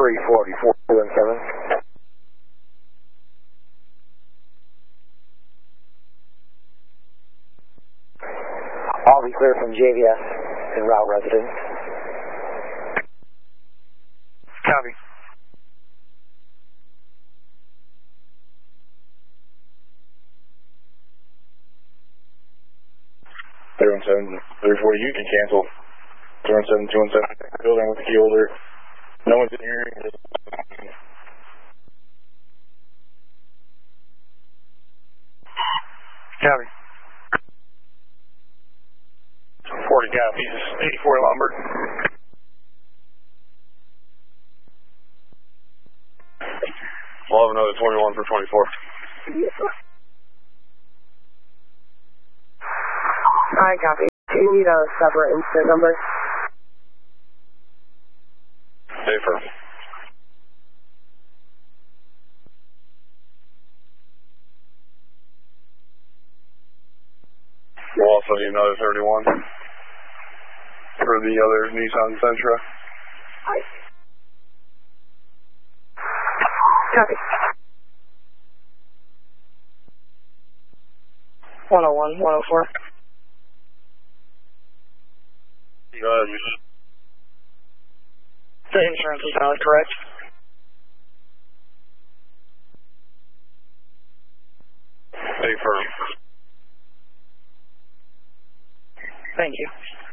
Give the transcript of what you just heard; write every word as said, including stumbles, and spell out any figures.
three forty-four, two and seven. All be clear from J V S en route residence. Copy. three one seven, three forty, you can cancel. three one seven, two one seven, building with the key holder. No one's in here. Copy. forty copies, eighty-four Lombard. We'll have another twenty-one for twenty-four. I copy. Do you need a separate incident number? Stay firm. We'll also need another thirty-one for the other Nissan Sentra. Copy. one oh one, one oh four. Go ahead. The insurance is valid, correct? Stay firm. Thank you.